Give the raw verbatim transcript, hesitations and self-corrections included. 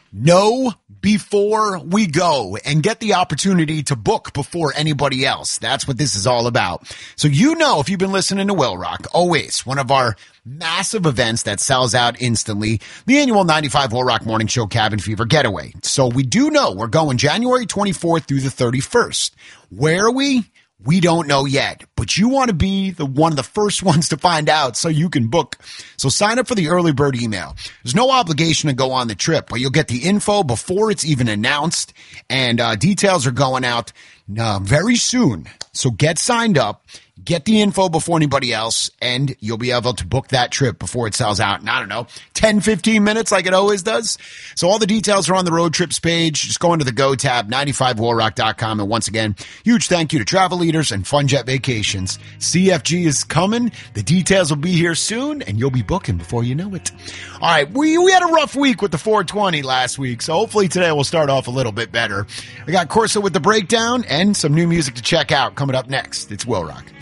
Know before we go and get the opportunity to book before anybody else. That's what this is all about. So you know, if you've been listening to Will Rock, always one of our massive events that sells out instantly, the annual ninety-five Will Rock Morning Show Cabin Fever Getaway. So we do know we're going January twenty-fourth through the thirty-first. Where are we? We don't know yet, but you want to be the one of the first ones to find out so you can book. So sign up for the early bird email. There's no obligation to go on the trip, but you'll get the info before it's even announced, and uh, details are going out uh, very soon. So get signed up. Get the info before anybody else, and you'll be able to book that trip before it sells out in, I don't know, ten, fifteen minutes like it always does. So all the details are on the road trips page. Just go into the Go tab, ninety-five will rock dot com. And once again, huge thank you to Travel Leaders and FunJet Vacations. C F G is coming. The details will be here soon, and you'll be booking before you know it. All right, we, we had a rough week with the four twenty last week, so hopefully today we'll start off a little bit better. I got Corsa with the breakdown and some new music to check out coming up next. It's Will Rock.